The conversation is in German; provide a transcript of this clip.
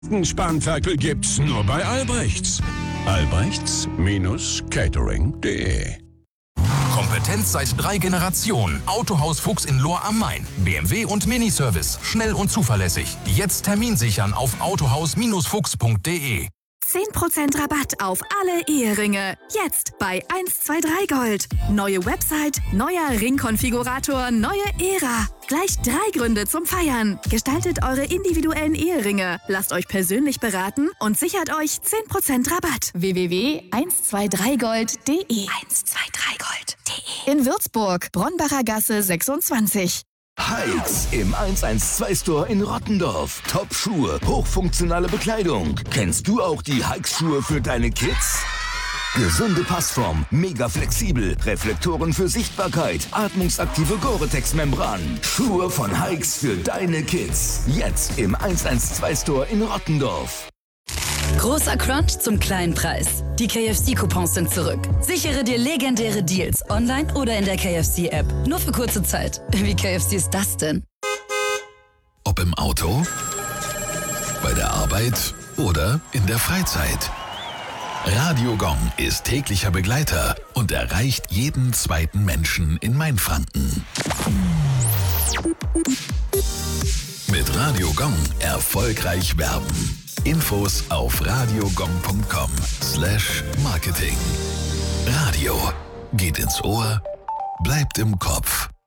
Spanferkel gibt's nur bei Albrechts. Albrechts-catering.de. Kompetenz seit 3 Generationen. Autohaus Fuchs in Lohr am Main. BMW und Miniservice. Schnell und zuverlässig. Jetzt Termin sichern auf autohaus-fuchs.de. 10% Rabatt auf alle Eheringe. Jetzt bei 123 Gold. Neue Website, neuer Ringkonfigurator, neue Ära. Gleich 3 Gründe zum Feiern. Gestaltet eure individuellen Eheringe. Lasst euch persönlich beraten und sichert euch 10% Rabatt. www.123gold.de 123gold.de. In Würzburg, Bronnbacher Gasse 26. Hikes im 112-Store in Rottendorf. Top-Schuhe, hochfunktionale Bekleidung. Kennst du auch die Hikes-Schuhe für deine Kids? Gesunde Passform, mega flexibel, Reflektoren für Sichtbarkeit, atmungsaktive Gore-Tex-Membran. Schuhe von Hikes für deine Kids. Jetzt im 112-Store in Rottendorf. Großer Crunch zum kleinen Preis. Die KFC-Coupons sind zurück. Sichere dir legendäre Deals online oder in der KFC-App. Nur für kurze Zeit. Wie KFC ist das denn? Ob im Auto, bei der Arbeit oder in der Freizeit. Radio Gong ist täglicher Begleiter und erreicht jeden zweiten Menschen in Mainfranken. Mit Radio Gong erfolgreich werben. Infos auf radiogong.com/Marketing. Radio geht ins Ohr, bleibt im Kopf.